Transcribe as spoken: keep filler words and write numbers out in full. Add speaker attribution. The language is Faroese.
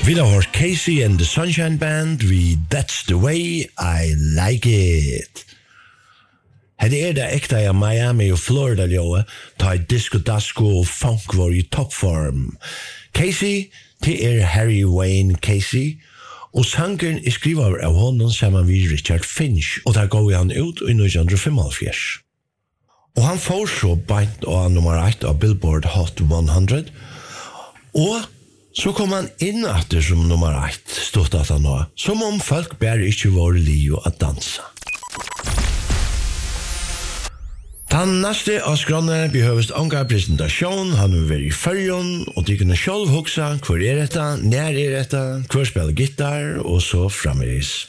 Speaker 1: Vi har hørt Casey and the Sunshine Band vi That's the Way I Like It. Her er det ekta i Miami og Florida, Joe, ta i disco, dasko og funk var i toppform. Casey, det er Harry Wayne Casey, og sangeren er skrivet av honom sammen med Richard Finch, og der går han ut i nitton fifty-five. Og han får så beint av nummer ett av Billboard Hot hundre, og så kom han inn etter som nummer ett, stått at han nå, som om folk bare ikke var liv å dansa. Den neste av skrånene behøves ånga presentasjon, han vil være i førjon, og de kunne selv hoksa hvor er dette, nær er dette, hvor spiller gitar, og så fremvis.